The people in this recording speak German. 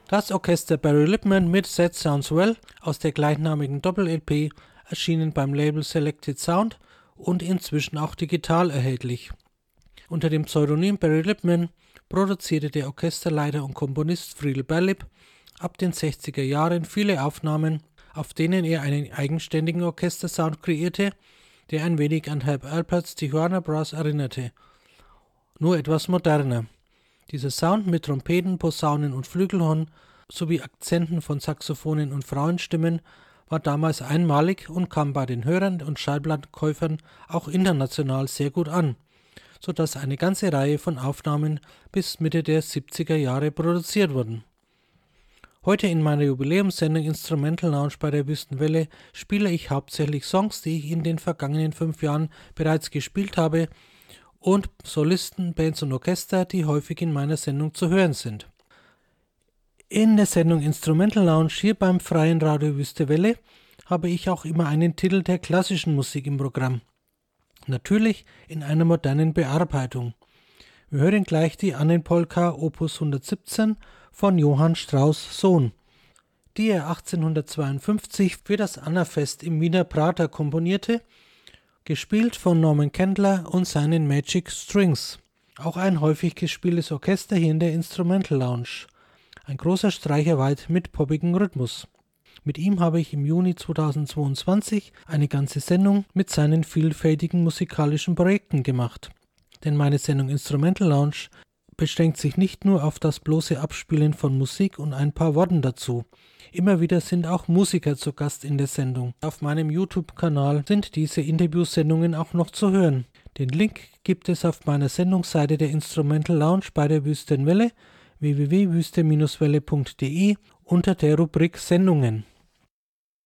Das Orchester Barry Lipman mit That Sounds Well aus der gleichnamigen Doppel-LP, erschienen beim Label Selected Sound und inzwischen auch digital erhältlich. Unter dem Pseudonym Barry Lipman produzierte der Orchesterleiter und Komponist Friedel Berlip ab den 60er Jahren viele Aufnahmen, auf denen er einen eigenständigen Orchestersound kreierte, der ein wenig an Herb Alperts Tijuana Brass erinnerte, nur etwas moderner. Dieser Sound mit Trompeten, Posaunen und Flügelhorn sowie Akzenten von Saxophonen und Frauenstimmen war damals einmalig und kam bei den Hörern und Schallplattenkäufern auch international sehr gut an, sodass eine ganze Reihe von Aufnahmen bis Mitte der 70er Jahre produziert wurden. Heute in meiner Jubiläumssendung Instrumental Lounge bei der Wüstenwelle spiele ich hauptsächlich Songs, die ich in den vergangenen 5 Jahren bereits gespielt habe, und Solisten, Bands und Orchester, die häufig in meiner Sendung zu hören sind. In der Sendung Instrumental Lounge hier beim Freien Radio Wüstewelle habe ich auch immer einen Titel der klassischen Musik im Programm. Natürlich in einer modernen Bearbeitung. Wir hören gleich die Annenpolka Opus 117 von Johann Strauss Sohn, die er 1852 für das Annafest im Wiener Prater komponierte, gespielt von Norman Kendler und seinen Magic Strings. Auch ein häufig gespieltes Orchester hier in der Instrumental Lounge. Ein großer Streicherweit mit poppigem Rhythmus. Mit ihm habe ich im Juni 2022 eine ganze Sendung mit seinen vielfältigen musikalischen Projekten gemacht. Denn meine Sendung Instrumental Lounge beschränkt sich nicht nur auf das bloße Abspielen von Musik und ein paar Worten dazu. Immer wieder sind auch Musiker zu Gast in der Sendung. Auf meinem YouTube-Kanal sind diese Interviewsendungen auch noch zu hören. Den Link gibt es auf meiner Sendungsseite der Instrumental Lounge bei der Wüstenwelle www.wüste-welle.de unter der Rubrik Sendungen.